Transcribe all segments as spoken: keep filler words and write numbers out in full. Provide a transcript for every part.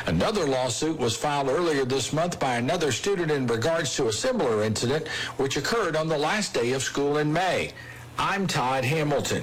Another lawsuit was filed earlier this month by another student in regards to a similar incident, which occurred on the last day of school in May. I'm Todd Hamilton.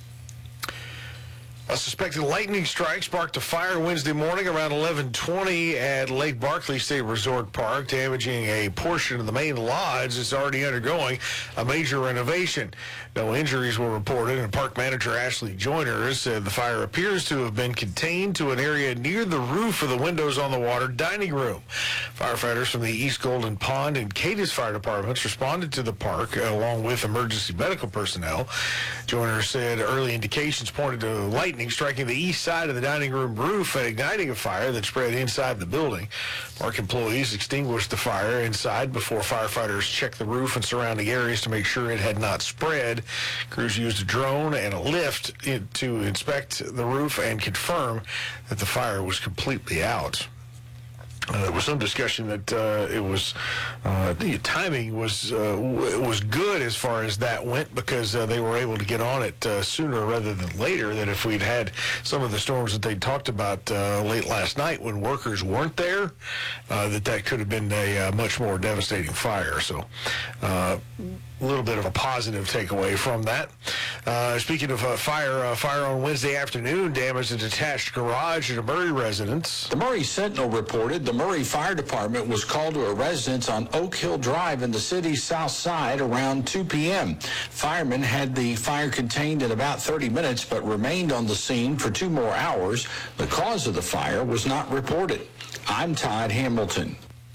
A suspected lightning strike sparked a fire Wednesday morning around eleven twenty at Lake Barkley State Resort Park, damaging a portion of the main lodge that's already undergoing a major renovation. No injuries were reported, and park manager Ashley Joyner said the fire appears to have been contained to an area near the roof of the Windows on the Water dining room. Firefighters from the East Golden Pond and Cadiz fire departments responded to the park along with emergency medical personnel. Joyner said early indications pointed to lightning striking the east side of the dining room roof and igniting a fire that spread inside the building. Park employees extinguished the fire inside before firefighters checked the roof and surrounding areas to make sure it had not spread. Crews used a drone and a lift to inspect the roof and confirm that the fire was completely out. Uh, there was some discussion that uh, it was uh, the timing was uh, w- was good as far as that went, because uh, they were able to get on it uh, sooner rather than later. That if we'd had some of the storms that they talked about uh, late last night when workers weren't there, uh, that that could have been a uh, much more devastating fire. So uh, a little bit of a positive takeaway from that. Uh, speaking of uh, fire, uh, fire on Wednesday afternoon damaged a detached garage at a Murray residence. The Murray Sentinel reported the Murray Fire Department was called to a residence on Oak Hill Drive in the city's south side around two p.m. Firemen had the fire contained in about thirty minutes, but remained on the scene for two more hours. The cause of the fire was not reported. I'm Todd Hamilton.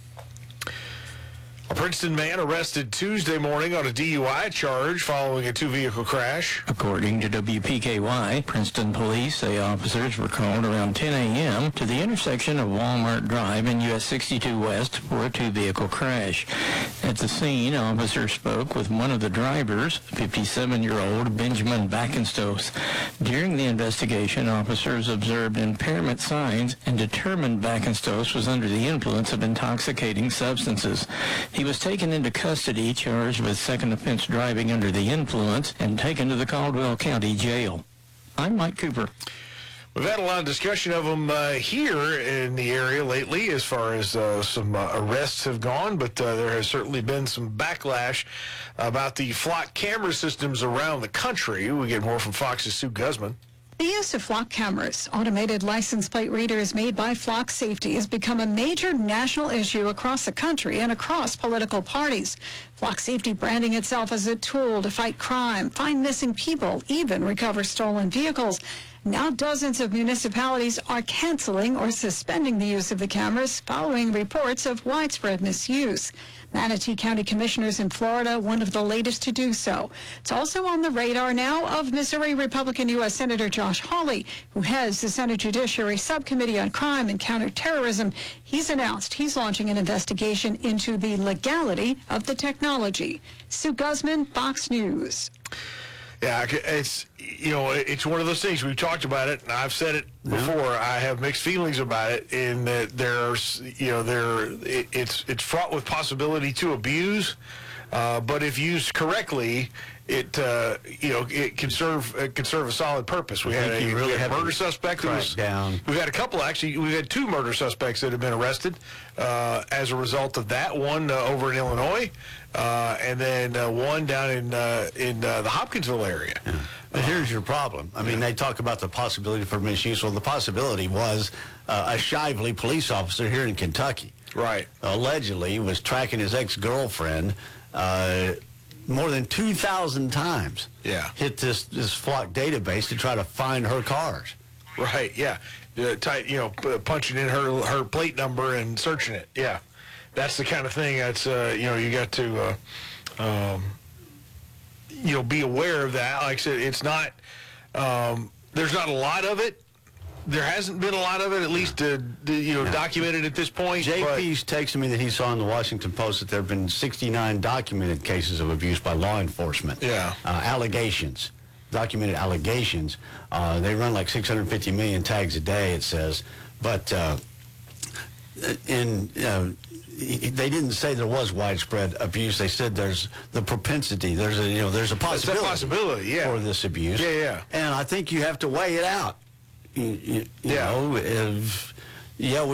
A Princeton man arrested Tuesday morning on a D U I charge following a two-vehicle crash. According to W P K Y, Princeton police say officers were called around ten a.m. to the intersection of Walmart Drive and U S sixty-two West for a two-vehicle crash. At the scene, officers spoke with one of the drivers, fifty-seven-year-old Benjamin Backenstos. During the investigation, officers observed impairment signs and determined Backenstos was under the influence of intoxicating substances. He was taken into custody, charged with second offense driving under the influence, and taken to the Caldwell County Jail. I'm Mike Cooper. We've had a lot of discussion of them uh, here in the area lately as far as uh, some uh, arrests have gone, but uh, there has certainly been some backlash about the flock camera systems around the country. We get more from Fox's Sue Guzman. The use of flock cameras, automated license plate readers made by Flock Safety, has become a major national issue across the country and across political parties. Flock Safety branding itself as a tool to fight crime, find missing people, even recover stolen vehicles. Now dozens of municipalities are canceling or suspending the use of the cameras following reports of widespread misuse. Manatee County commissioners in Florida, one of the latest to do so. It's also on the radar now of Missouri Republican U S Senator Josh Hawley, who heads the Senate Judiciary Subcommittee on Crime and Counterterrorism. He's announced he's launching an investigation into the legality of the technology. Sue Guzman, Fox News. Yeah, it's, you know, it's one of those things. We've talked about it, and I've said it before. Yeah. I have mixed feelings about it in that there's, you know, there it, it's it's fraught with possibility to abuse, uh, but if used correctly, it uh, you know it can serve it can serve a solid purpose. We had a really had murder suspect who was down. We've had a couple actually. We've had two murder suspects that have been arrested uh, as a result of that. One uh, over in Illinois. Uh, and then uh, one down in uh, in uh, the Hopkinsville area. Yeah. But uh, here's your problem. I mean, yeah. They talk about the possibility for misuse. Well, the possibility was uh, a Shively police officer here in Kentucky, right, allegedly was tracking his ex-girlfriend uh, more than two thousand times. Yeah, hit this this flock database to try to find her cars. Right. Yeah. Uh, tight, you know, p- punching in her her plate number and searching it. Yeah. That's the kind of thing that's, uh, you know, you got to, uh, um, you know, be aware of that. Like I said, it's not, um, there's not a lot of it. There hasn't been a lot of it, at least, uh, you know, no. documented at this point. J P's texting me that he saw in the Washington Post that there have been sixty-nine documented cases of abuse by law enforcement. Yeah. Uh, allegations, documented allegations. Uh, they run like six hundred fifty million tags a day, it says. But uh, in, uh, they didn't say there was widespread abuse. They said there's the propensity. There's a you know there's a possibility, a possibility yeah. for this abuse. Yeah, yeah. And I think you have to weigh it out. You, you, you yeah. know, if, yeah.